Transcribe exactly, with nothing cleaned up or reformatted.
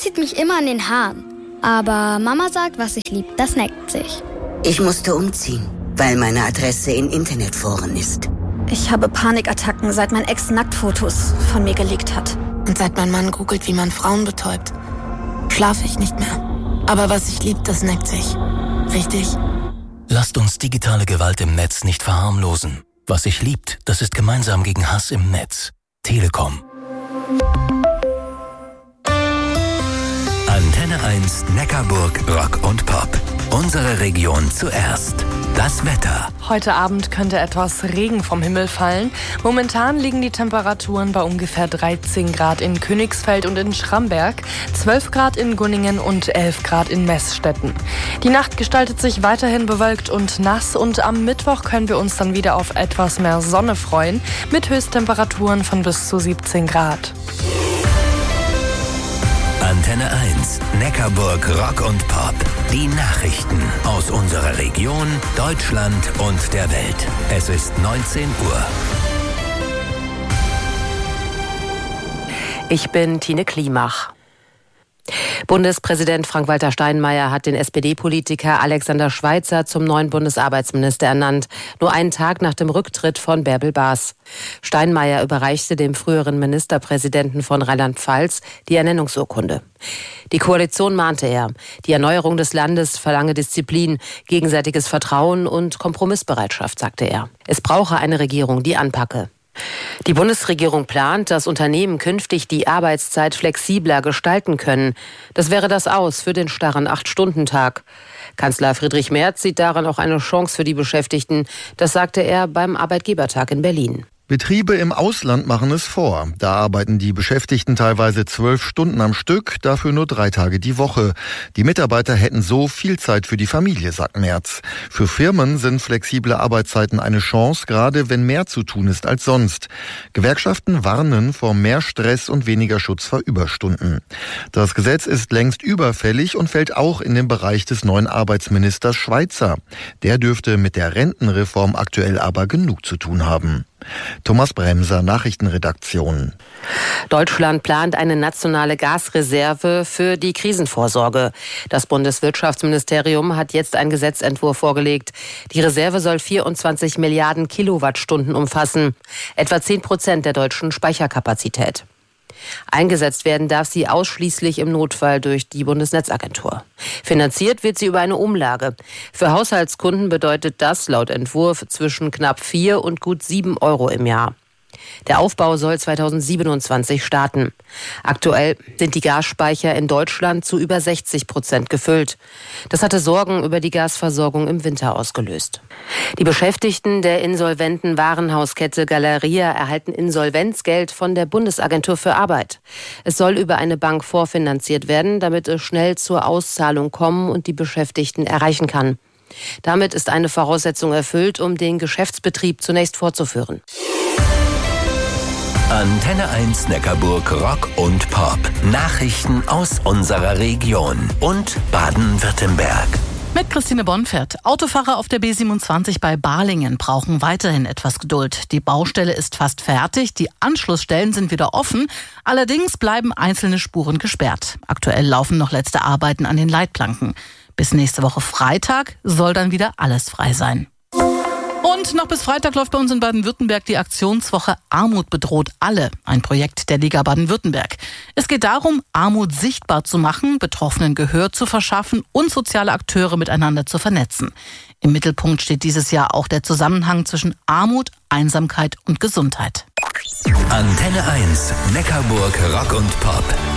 zieht mich immer an den Haaren. Aber Mama sagt, was ich lieb, das neckt sich. Ich musste umziehen, weil meine Adresse in Internetforen ist. Ich habe Panikattacken, seit mein Ex Nacktfotos von mir geleakt hat. Und seit mein Mann googelt, wie man Frauen betäubt, schlafe ich nicht mehr. Aber was ich lieb, das neckt sich. Richtig? Lasst uns digitale Gewalt im Netz nicht verharmlosen. Was sich liebt, das ist gemeinsam gegen Hass im Netz. Telekom. Antenne eins Neckarburg Rock und Pop. Unsere Region zuerst. Das Wetter. Heute Abend könnte etwas Regen vom Himmel fallen. Momentan liegen die Temperaturen bei ungefähr dreizehn Grad in Königsfeld und in Schramberg, zwölf Grad in Gunningen und elf Grad in Meßstetten. Die Nacht gestaltet sich weiterhin bewölkt und nass und am Mittwoch können wir uns dann wieder auf etwas mehr Sonne freuen, mit Höchsttemperaturen von bis zu siebzehn Grad. Antenne eins Neckarburg Rock und Pop. Die Nachrichten aus unserer Region, Deutschland und der Welt. Es ist neunzehn Uhr. Ich bin Tine Klimach. Bundespräsident Frank-Walter Steinmeier hat den S P D-Politiker Alexander Schweitzer zum neuen Bundesarbeitsminister ernannt, nur einen Tag nach dem Rücktritt von Bärbel Baas. Steinmeier überreichte dem früheren Ministerpräsidenten von Rheinland-Pfalz die Ernennungsurkunde. Die Koalition mahnte er, die Erneuerung des Landes verlange Disziplin, gegenseitiges Vertrauen und Kompromissbereitschaft, sagte er. Es brauche eine Regierung, die anpacke. Die Bundesregierung plant, dass Unternehmen künftig die Arbeitszeit flexibler gestalten können. Das wäre das Aus für den starren Acht-Stunden-Tag. Kanzler Friedrich Merz sieht darin auch eine Chance für die Beschäftigten. Das sagte er beim Arbeitgebertag in Berlin. Betriebe im Ausland machen es vor. Da arbeiten die Beschäftigten teilweise zwölf Stunden am Stück, dafür nur drei Tage die Woche. Die Mitarbeiter hätten so viel Zeit für die Familie, sagt Merz. Für Firmen sind flexible Arbeitszeiten eine Chance, gerade wenn mehr zu tun ist als sonst. Gewerkschaften warnen vor mehr Stress und weniger Schutz vor Überstunden. Das Gesetz ist längst überfällig und fällt auch in den Bereich des neuen Arbeitsministers Schweitzer. Der dürfte mit der Rentenreform aktuell aber genug zu tun haben. Thomas Bremser, Nachrichtenredaktion. Deutschland plant eine nationale Gasreserve für die Krisenvorsorge. Das Bundeswirtschaftsministerium hat jetzt einen Gesetzentwurf vorgelegt. Die Reserve soll vierundzwanzig Milliarden Kilowattstunden umfassen, etwa zehn Prozent der deutschen Speicherkapazität. Eingesetzt werden darf sie ausschließlich im Notfall durch die Bundesnetzagentur. Finanziert wird sie über eine Umlage. Für Haushaltskunden bedeutet das laut Entwurf zwischen knapp vier und gut sieben Euro im Jahr. Der Aufbau soll zweitausendsiebenundzwanzig starten. Aktuell sind die Gasspeicher in Deutschland zu über sechzig Prozent gefüllt. Das hatte Sorgen über die Gasversorgung im Winter ausgelöst. Die Beschäftigten der insolventen Warenhauskette Galeria erhalten Insolvenzgeld von der Bundesagentur für Arbeit. Es soll über eine Bank vorfinanziert werden, damit es schnell zur Auszahlung kommen und die Beschäftigten erreichen kann. Damit ist eine Voraussetzung erfüllt, um den Geschäftsbetrieb zunächst fortzuführen. Antenne eins Neckarburg Rock und Pop. Nachrichten aus unserer Region und Baden-Württemberg. Mit Christine Bonfert. Autofahrer auf der B siebenundzwanzig bei Balingen brauchen weiterhin etwas Geduld. Die Baustelle ist fast fertig, die Anschlussstellen sind wieder offen. Allerdings bleiben einzelne Spuren gesperrt. Aktuell laufen noch letzte Arbeiten an den Leitplanken. Bis nächste Woche Freitag soll dann wieder alles frei sein. Und noch bis Freitag läuft bei uns in Baden-Württemberg die Aktionswoche Armut bedroht alle, ein Projekt der Liga Baden-Württemberg. Es geht darum, Armut sichtbar zu machen, Betroffenen Gehör zu verschaffen und soziale Akteure miteinander zu vernetzen. Im Mittelpunkt steht dieses Jahr auch der Zusammenhang zwischen Armut, Einsamkeit und Gesundheit. Antenne eins Neckarburg Rock und Pop.